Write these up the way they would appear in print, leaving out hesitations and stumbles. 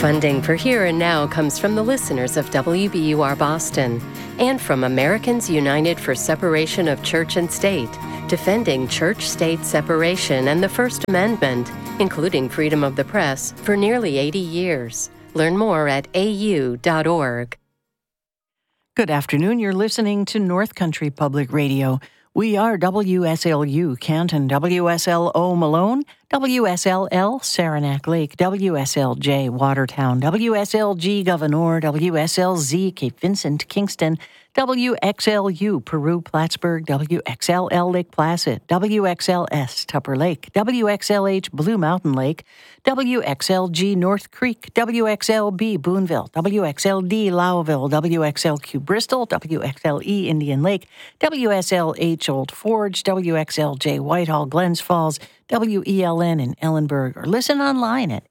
Funding for Here and Now comes from the listeners of WBUR Boston and from Americans United for Separation of Church and State, defending church-state separation and the First Amendment, including freedom of the press, for nearly 80 years. Learn more at au.org. Good afternoon. You're listening to North Country Public Radio. We are WSLU Canton, WSLO Malone, WSLL Saranac Lake, WSLJ Watertown, WSLG Gouverneur, WSLZ Cape Vincent, Kingston, WXLU Peru Plattsburgh, WXLL Lake Placid, WXLS Tupper Lake, WXLH Blue Mountain Lake, WXLG North Creek, WXLB Boonville, WXLD Lowville, WXLQ Bristol, WXLE Indian Lake, WSLH Old Forge, WXLJ Whitehall Glens Falls, WELN in Ellenburg, or listen online at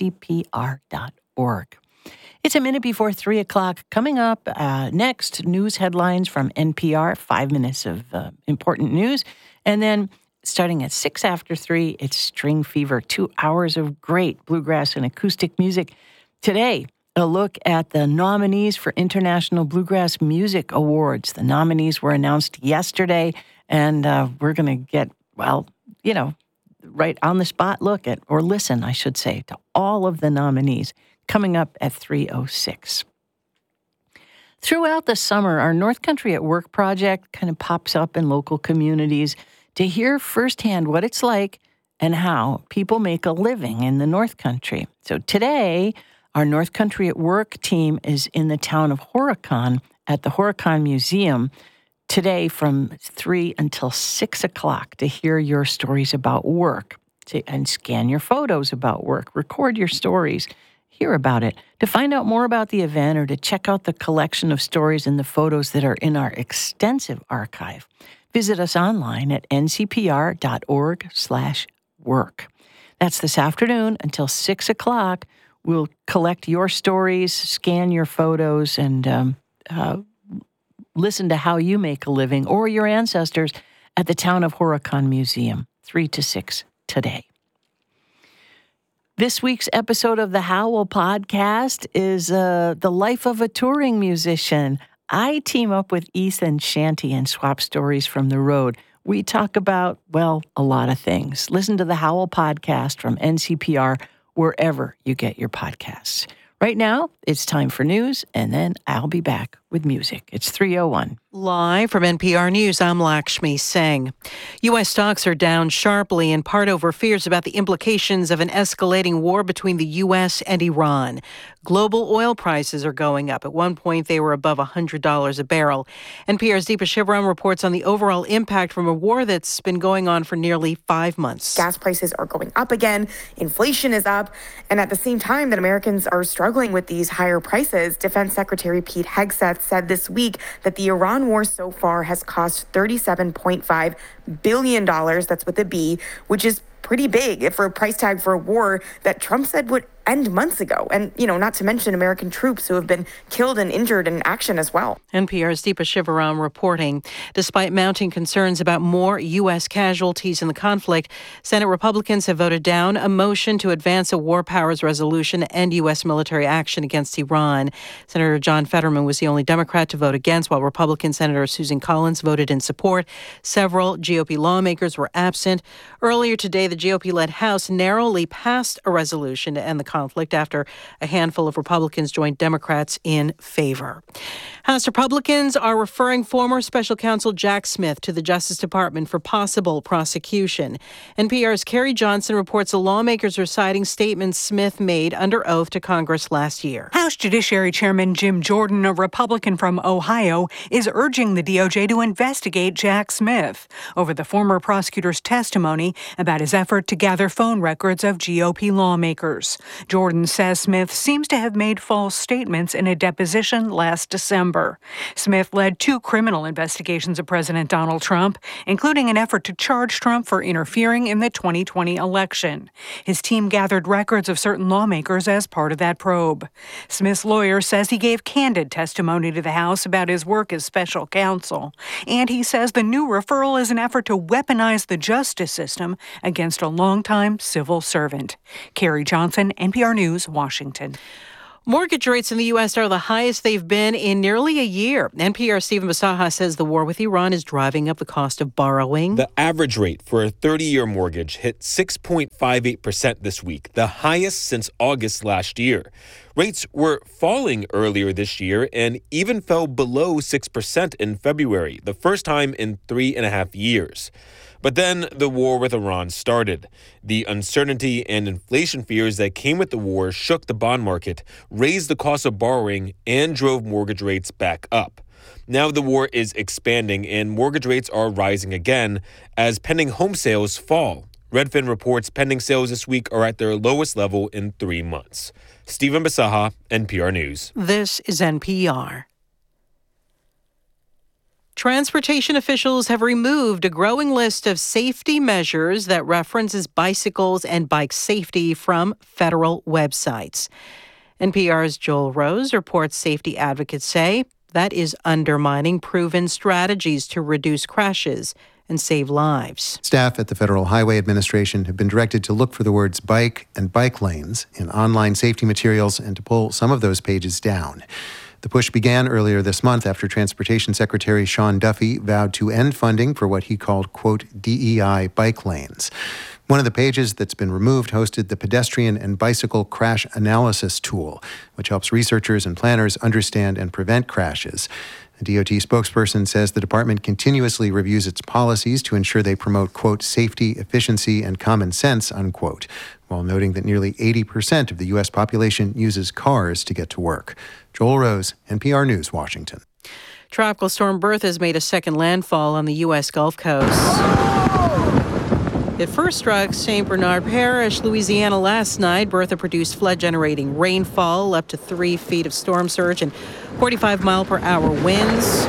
ncpr.org. It's a minute before 3 o'clock. Coming up next, news headlines from NPR, 5 minutes of important news. And then starting at 6 after 3, it's String Fever, 2 hours of great bluegrass and acoustic music. Today, a look at the nominees for International Bluegrass Music Awards. The nominees were announced yesterday, and we're going to get, right on the spot look at, or listen, I should say, to all of the nominees. Coming up at 3:06. Throughout the summer, our North Country at Work project kind of pops up in local communities to hear firsthand what it's like and how people make a living in the North Country. So today, our North Country at Work team is in the town of Horicon at the Horicon Museum today from 3 until 6 o'clock to hear your stories about work and scan your photos about work, record your stories, hear about it. To find out more about the event or to check out the collection of stories and the photos that are in our extensive archive, visit us online at ncpr.org/work. That's this afternoon until 6 o'clock. We'll collect your stories, scan your photos, and listen to how you make a living or your ancestors at the Town of Horicon Museum, 3 to 6 today. This week's episode of the Howl Podcast is the life of a touring musician. I team up with Ethan Shanty and swap stories from the road. We talk about, a lot of things. Listen to the Howl Podcast from NCPR wherever you get your podcasts. Right now, it's time for news, and then I'll be back with music. It's 3:01. Live from NPR News, I'm Lakshmi Singh. U.S. stocks are down sharply, in part over fears about the implications of an escalating war between the U.S. and Iran. Global oil prices are going up. At one point, they were above $100 a barrel. NPR's Deepa Shivaram reports on the overall impact from a war that's been going on for nearly 5 months. Gas prices are going up again. Inflation is up. And at the same time that Americans are struggling with these higher prices, Defense Secretary Pete Hegseth said this week that the Iran war so far has cost $37.5 billion, that's with a B, which is pretty big for a price tag for a war that Trump said would end months ago. And, not to mention American troops who have been killed and injured in action as well. NPR's Deepa Shivaram reporting. Despite mounting concerns about more U.S. casualties in the conflict, Senate Republicans have voted down a motion to advance a war powers resolution to end U.S. military action against Iran. Senator John Fetterman was the only Democrat to vote against, while Republican Senator Susan Collins voted in support. Several GOP lawmakers were absent. Earlier today, the GOP-led House narrowly passed a resolution to end the conflict after a handful of Republicans joined Democrats in favor. House Republicans are referring former special counsel Jack Smith to the Justice Department for possible prosecution. NPR's Carrie Johnson reports the lawmakers are citing statements Smith made under oath to Congress last year. House Judiciary Chairman Jim Jordan, a Republican from Ohio, is urging the DOJ to investigate Jack Smith over the former prosecutor's testimony about his effort to gather phone records of GOP lawmakers. Jordan says Smith seems to have made false statements in a deposition last December. Smith led 2 criminal investigations of President Donald Trump, including an effort to charge Trump for interfering in the 2020 election. His team gathered records of certain lawmakers as part of that probe. Smith's lawyer says he gave candid testimony to the House about his work as special counsel, and he says the new referral is an effort to weaponize the justice system against a longtime civil servant. Carrie Johnson, NPR News, Washington. Mortgage rates in the U.S. are the highest they've been in nearly a year. NPR's Stephen Basaha says the war with Iran is driving up the cost of borrowing. The average rate for a 30-year mortgage hit 6.58% this week, the highest since August last year. Rates were falling earlier this year and even fell below 6% in February, the first time in 3.5 years. But then the war with Iran started. The uncertainty and inflation fears that came with the war shook the bond market, raised the cost of borrowing, and drove mortgage rates back up. Now the war is expanding and mortgage rates are rising again as pending home sales fall. Redfin reports pending sales this week are at their lowest level in 3 months. Stephen Basaha, NPR News. This is NPR. Transportation officials have removed a growing list of safety measures that references bicycles and bike safety from federal websites. NPR's Joel Rose reports safety advocates say that is undermining proven strategies to reduce crashes and save lives. Staff at the Federal Highway Administration have been directed to look for the words bike and bike lanes in online safety materials and to pull some of those pages down. The push began earlier this month after Transportation Secretary Sean Duffy vowed to end funding for what he called, quote, DEI bike lanes. One of the pages that's been removed hosted the Pedestrian and Bicycle Crash Analysis Tool, which helps researchers and planners understand and prevent crashes. A DOT spokesperson says the department continuously reviews its policies to ensure they promote, quote, safety, efficiency, and common sense, unquote, while noting that nearly 80% of the U.S. population uses cars to get to work. Joel Rose, NPR News, Washington. Tropical storm Bertha has made a second landfall on the U.S. Gulf Coast. It first struck St. Bernard Parish, Louisiana last night. Bertha produced flood-generating rainfall, up to 3 feet of storm surge, and 45-mile-per-hour winds.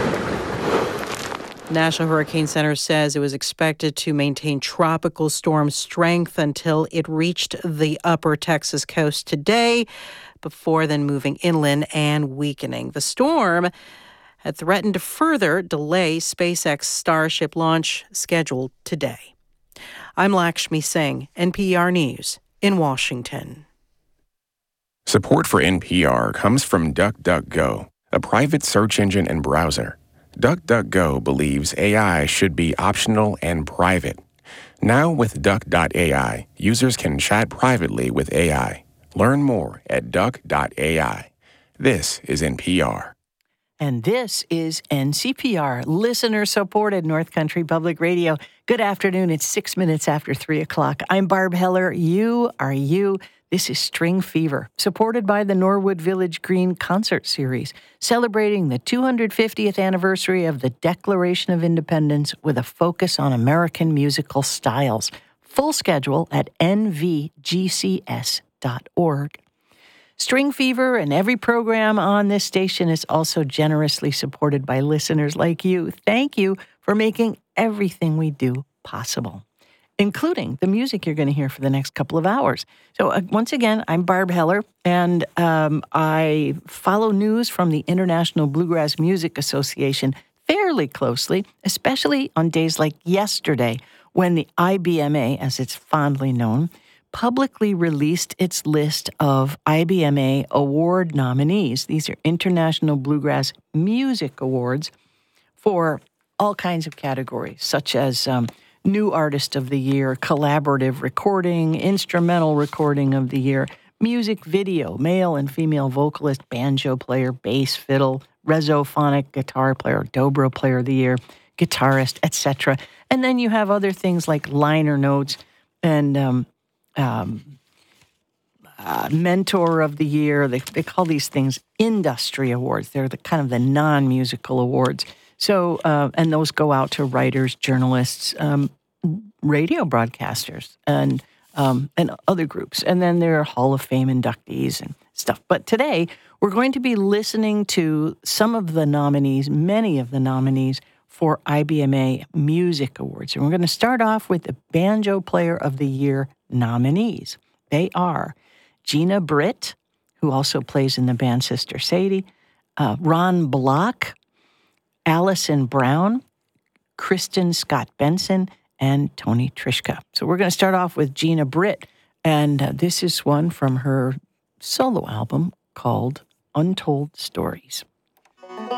National Hurricane Center says it was expected to maintain tropical storm strength until it reached the upper Texas coast today, before then moving inland and weakening. The storm had threatened to further delay SpaceX Starship launch scheduled today. I'm Lakshmi Singh, NPR News in Washington. Support for NPR comes from DuckDuckGo, a private search engine and browser. DuckDuckGo believes AI should be optional and private. Now with Duck.ai, users can chat privately with AI. Learn more at Duck.ai. This is NPR. And this is NCPR, listener-supported North Country Public Radio. Good afternoon. It's 6 minutes after 3 o'clock. I'm Barb Heller. You are you. This is String Fever, supported by the Norwood Village Green Concert Series, celebrating the 250th anniversary of the Declaration of Independence with a focus on American musical styles. Full schedule at nvgcs.org. String Fever and every program on this station is also generously supported by listeners like you. Thank you for making everything we do possible, including the music you're going to hear for the next couple of hours. So once again, I'm Barb Heller, and I follow news from the International Bluegrass Music Association fairly closely, especially on days like yesterday when the IBMA, as it's fondly known, publicly released its list of IBMA award nominees. These are International Bluegrass Music Awards for all kinds of categories, such as New Artist of the Year, Collaborative Recording, Instrumental Recording of the Year, Music Video, Male and Female Vocalist, Banjo Player, Bass Fiddle, Rezophonic Guitar Player, Dobro Player of the Year, Guitarist, etc. And then you have other things like liner notes and Mentor of the Year. They call these things industry awards. They're the kind of the non-musical awards. So, and those go out to writers, journalists, radio broadcasters, and other groups. And then there are Hall of Fame inductees and stuff. But today, we're going to be listening to some of the nominees, many of the nominees for IBMA Music Awards. And we're going to start off with the Banjo Player of the Year nominees. They are Gina Britt, who also plays in the band Sister Sadie, Ron Block, Allison Brown, Kristen Scott Benson, and Tony Trischka. So we're going to start off with Gina Britt. And this is one from her solo album called Untold Stories.